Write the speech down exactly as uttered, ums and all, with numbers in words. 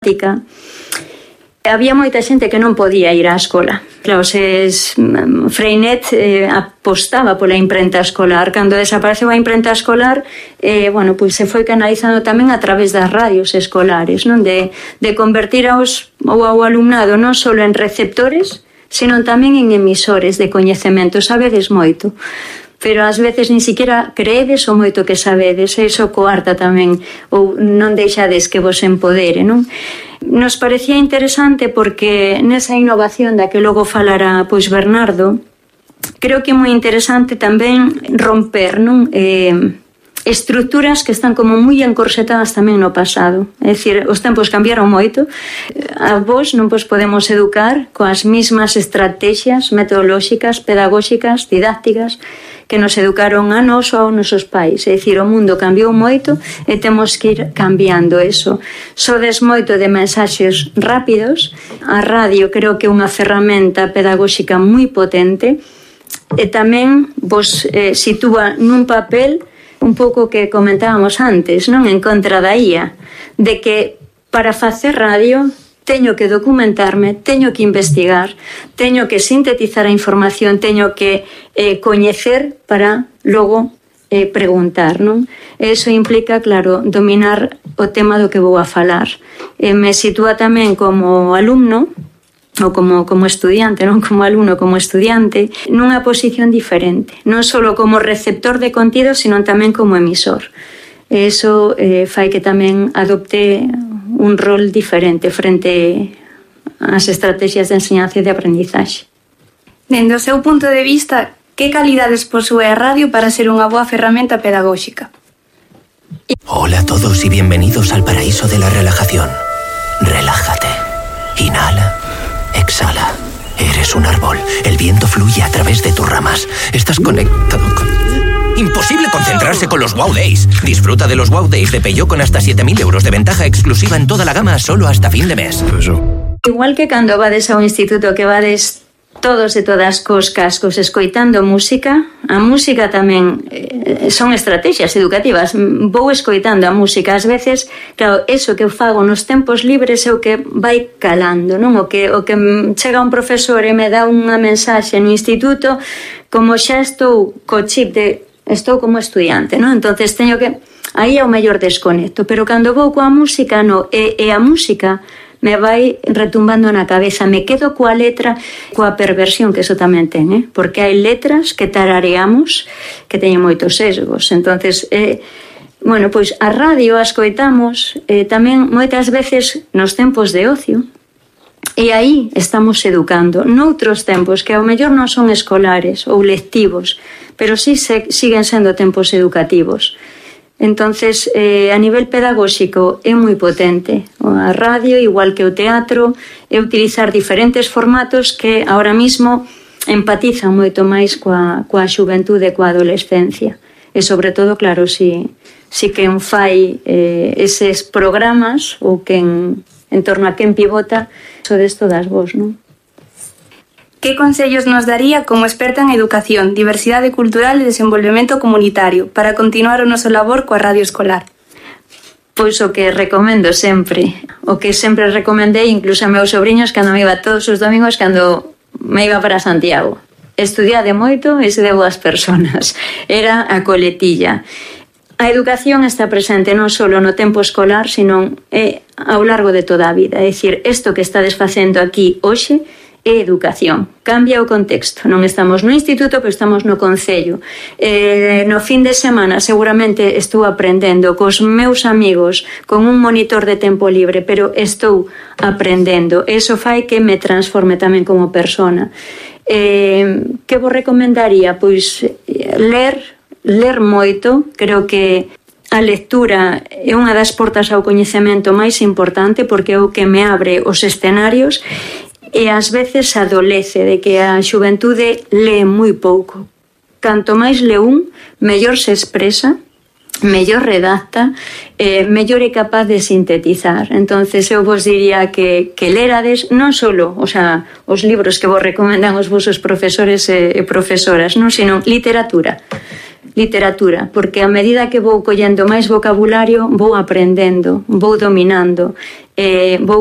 Había moita xente que non podía ir á escola. Claro, se Freinet eh, apostaba pola imprenta escolar. Cando desapareceu a imprenta escolar, eh, bueno, pois se foi canalizando tamén a través das radios escolares, non? De, de convertir aos, ao, ao alumnado non só en receptores, sino tamén en emisores de coñecemento. Sabedes moito, pero ás veces ni siquiera creedes o moito que sabedes, e iso coarta tamén, ou non deixades que vos empodere, non? Nos parecía interesante porque nesa innovación da que logo falará pois Bernardo, creo que é moi interesante tamén romper, non? Eh, estruturas que están como moi encorsetadas tamén no pasado. É dicir, os tempos cambiaron moito. A vos non vos podemos educar coas mismas estrategias metodolóxicas, pedagóxicas, didácticas que nos educaron a nós ou aos nosos pais. É dicir, o mundo cambiou moito e temos que ir cambiando eso. Sodes moito de mensaxes rápidos. A radio creo que é unha ferramenta pedagóxica moi potente e tamén vos eh, sitúa nun papel un pouco que comentábamos antes, non? En contra da I A, de que para facer radio teño que documentarme, teño que investigar, teño que sintetizar a información, teño que eh, coñecer para logo eh, preguntar, non? Eso implica, claro, dominar o tema do que vou a falar. Eh, me sitúa tamén como alumno, ou como, como estudiante, non como alumno, como estudiante, nunha posición diferente, non só como receptor de contido, sino tamén como emisor. E iso eh, fai que tamén adopte un rol diferente frente ás estrategias de enseñanza e de aprendizaxe. Dende o seu punto de vista, que calidades posúe a radio para ser unha boa ferramenta pedagóxica? Hola a todos y bienvenidos al paraíso de la relajación. Relájate. Inhala. Exhala. Eres un árbol. El viento fluye a través de tus ramas. Estás conectado con... Imposible concentrarse con los Wow Days. Disfruta de los Wow Days de Peugeot con hasta siete mil euros de ventaja exclusiva en toda la gama solo hasta fin de mes. Igual que cando vades ao instituto que vades todos e todas cos cascos escoitando música, a música tamén eh, son estrategias educativas. Vou escoitando a música, ás veces, claro, eso que eu fago nos tempos libres é o que vai calando, non? O que, o que chega un profesor e me dá unha mensaxe no instituto, como xa estou co chip de estou como estudiante, non? Entonces teño que... Aí é o mellor desconecto, pero cando vou coa música, no, e, e a música me vai retumbando na cabeza, me quedo coa letra, coa perversión que eso tamén ten, eh? Porque hai letras que tarareamos que teñen moitos sesgos. Entonces, eh, bueno, pois a radio a escoitamos eh, tamén moitas veces nos tempos de ocio, e aí estamos educando noutros tempos que ao mellor non son escolares ou lectivos, pero sí se, siguen sendo tempos educativos. Entonces, eh, a nivel pedagóxico é moi potente. A radio, igual que o teatro, é utilizar diferentes formatos que ahora mismo empatizan moito máis coa, coa xuventude, coa adolescencia. E sobre todo, claro, si, si quen fai eh, eses programas ou quen, en torno a quen pivota, sodes todas vos, non? Que consellos nos daría como experta en educación, diversidade cultural e desenvolvemento comunitario para continuar o noso labor coa radio escolar? Pois o que recomendo sempre, o que sempre recomendei incluso a meus sobrinhos cando me iba todos os domingos cando me iba para Santiago. Estudiade moito e sede boas personas. Era a coletilla. A educación está presente non só no tempo escolar, sino eh, ao largo de toda a vida. É dicir, isto que estades facendo aquí hoxe é educación. Cambia o contexto. Non estamos no instituto, pero estamos no concello. Eh, no fin de semana seguramente estou aprendendo cos meus amigos con un monitor de tempo libre, pero estou aprendendo. Eso fai que me transforme tamén como persona. Eh, que vos recomendaría? Pois ler, ler moito. Creo que a lectura é unha das portas ao coñecemento máis importante porque é o que me abre os escenarios. E ás veces adolece de que a xuventude lee moi pouco. Canto máis le un, mellor se expresa, mellor redacta, eh, mellor é capaz de sintetizar. Entonces eu vos diría que, que lerades non só o sea, os libros que vos recomendan os vosos profesores e, e profesoras, non, sino literatura. literatura, porque a medida que vou collendo máis vocabulario vou aprendendo, vou dominando, eh, vou